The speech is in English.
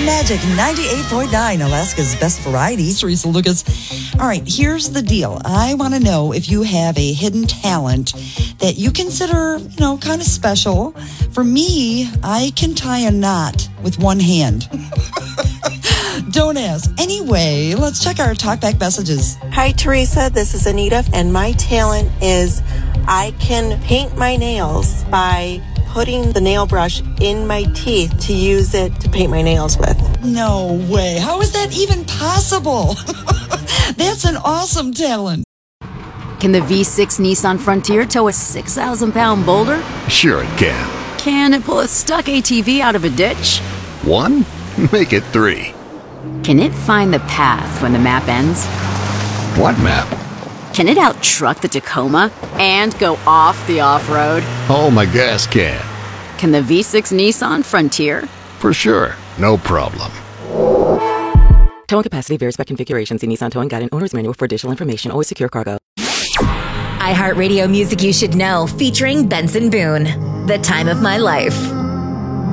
Magic 98.9, Alaska's best variety. Teresa Lucas. All right, here's the deal. I want to know if you have a hidden talent that you consider, kind of special. For me, I can tie a knot with one hand. Don't ask. Anyway, let's check our talkback messages. Hi, Teresa. This is Anita, and my talent is I can paint my nails by putting the nail brush in my teeth to use it to paint my nails with. No way. How is that even possible? That's an awesome talent. Can the V6 Nissan Frontier tow a 6,000-pound boulder? Sure it can. Can it pull a stuck ATV out of a ditch? 1? Make it 3. Can it find the path when the map ends? What map? Can it out-truck the Tacoma and go off the off-road? Oh, my gas can. Can the V6 Nissan Frontier? For sure. No problem. Towing capacity varies by configuration. See Nissan Towing Guide and Owner's Manual for additional information. Always secure cargo. iHeartRadio Music You Should Know, featuring Benson Boone. The Time of My Life.